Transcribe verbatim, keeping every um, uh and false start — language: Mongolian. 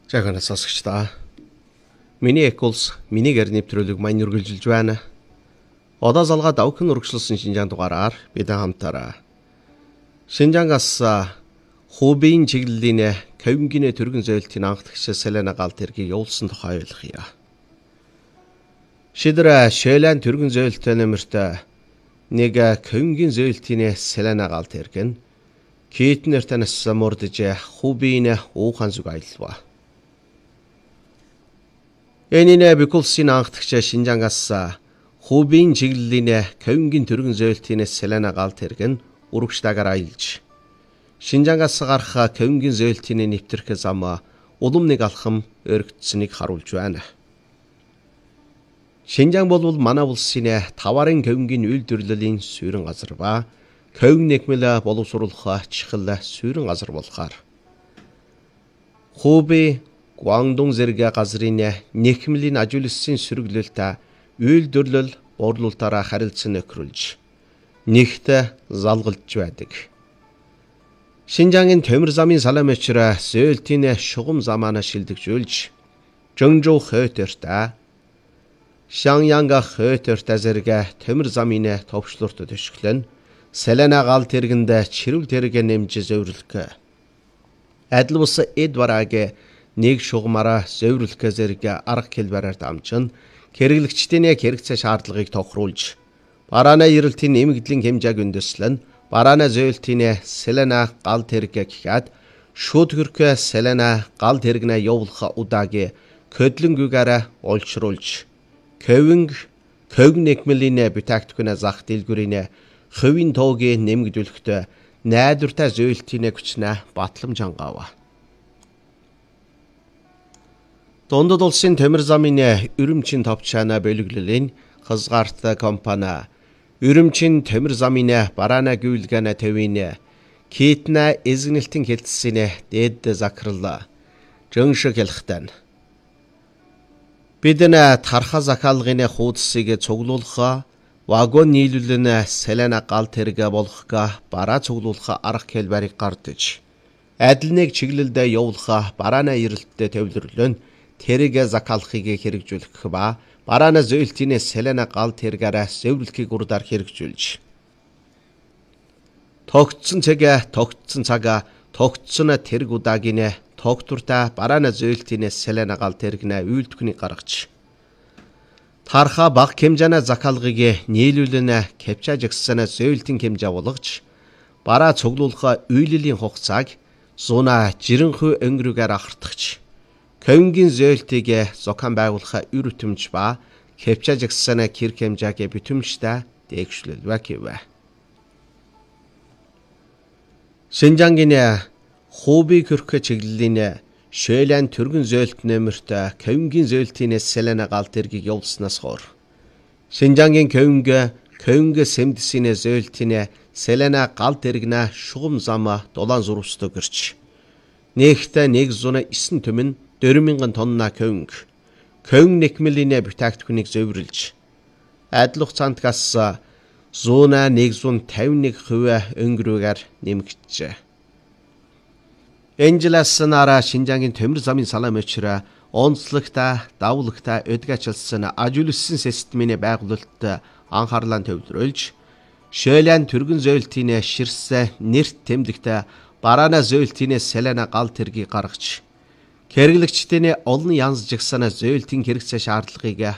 Жаахан сонсогчдаа. Миний Эколс, миний гэр нэвтрүүлэг маань үргэлжилж байна. Одоо залгаад давхин урагшлсан Шинжаан дугаараар бид хамтараа Шинжаангаас Хубийн чиглэлийн Ковингины төргөн зөөлтийн анхдагч Селена Галт хэргийг явуулсан тухай ойлгоё. Шидра Шэлэн төргөн зөөлтөй нэмэрт нэг Ковингийн зөөлтийн Селена Галт хэрэг нь Китнер танаас мордж Хубийн уухан зүг аялва. Энинэ Бикулсын анхдагч Шинжаангаас Хубийн чиглэлийн Ковингийн төргөн зөөлтийн Селена Галт хэрэг нь урагштайгаар аялж Шинжаангаас гарах Ковингийн зөөлтийн нэвтрэх зам улам нэг алхам өргөдсөнийг харуулж байна. Шинжаан болвол манай улсын таварын Ковингийн үйлдвэрлэлийн суурин газар ба Ковин нэгмэл боловсруулах чихэл суурин газар болохоор Хуби Гуандун зэрэг газрын нэхмлийн ажуулсан сөрөглөлт үйлдвэрлэл борлуулалтаараа харилцан нөхрүүлж нэгт залгалж байдаг. Шинжаангийн төмөр замын саламчра зөөлтийн шугам замаана шилдэгжүүлж Жонжоу хойторта Шаньянга хойторта зэрэг төмөр замын товчлуурт төшгөлн Селена Галт хэргэнд чирүүл тэрэг нэмж зөвөрлөх. Адил бус Эдварагийн нэг шугамаараа зөвөрлөх зэрэг арга хэлбэрээр дамжин хэрэглэгчдийн хэрэгцээ шаардлагыг тохируулж бараана эрэлтийн нэмэгдлийн хэмжээг өндөслөн бараана зөөлтийн Селена Галт хэрэг гэхэд шууд хөрх Селена Галт хэрэгнээ явуулах удаагийн көдлөнгүүгээр олшруулж Ковин Ковин нэгмлийн бүтээтгэн зах дэлгүүрийн хувийн тоогийн нэмэгдүүлэхт найдвартай зөөлтийн хүчнээ батламж хангав. Дундад улсын төмөр замын Өрөмчин товчаана бөлөглөлийн хязгаарт компани Өрөмчин төмөр замын бараана гүйлгэнэ төвийн Китна эзэгнэлтийн хэлтсийн дээд захирал Жоншиг хэлэхтэн биднэ тарха захаалгын хуудсыг цуглуулах вагон нийлүүлэн Селена Галт хэрэг болгох бараа цуглуулах арга хэлбэрийг гардаж адил нэг чиглэлд явуулах бараана эрэлттэй төвлөрлөн тэрэг захаалахыг хэрэгжүүлэх ба бараана зөөлтийн Селена Галт хэрэгээр зөвлөлтийг урдаар хэрэгжүүлж тогтсон цаг тогтсон цаг тогтсон тэрэг удаагийн тогтвортой бараана зөөлтийн Селена Галт хэрэгнээ үйлдвэхний гаргаж тарха баг хэмжээний захаалгыг нийлүүлэн капчажгсан зөөлтийн хэмжээ болгож бараа цуглуулах үйллийн хугацааг зуна жирэнхүү өнгөрөөр ахардагч Ковингийн зөөлтийг зохион байгуулах үр өтөмж ба капчажгсан хэрэг хэмжээг бүтэмжтэй дээгшүүлвэ гэвэ. Шинжаангийн Хуби хөрх чиглэлийн Шэлэн төргөн зөөлт нэмэрт Ковингийн зөөлтийн Селена Галт хэргийг явуулснаас хойш Шинжаангийн Ковинг Ковинг сэмдсийн зөөлтийн Селена Галт хэрэгнээ шугам зам дулаан зурвстай гэрч нэгт нэг зуна эсен төмөн дөрвөн мянган тонна Ковинг Ковин нэгмлийн бүтээтгэхүйнийг зөвөрлж адил хугацаанд гас зуна нэг зуун тавин нэг хувь өнгөрөөр нэмэгджээ. Энжелас нара Шинжаангийн төмөр замын салам өчрө онцлогтой давлагтай өдгачилсан ажуулсан системийн байгуулалт анхаарлаа төвлөрүүлж Шэлэн төргөн зөөлтийн ширс нэрт тэмдэгтэй бараана зөөлтийн Селена Галт хэргийг гаргаж хэрэглэгчдийн олон янз жагсаана зөөлтийн хэрэгцээ шаардлагыг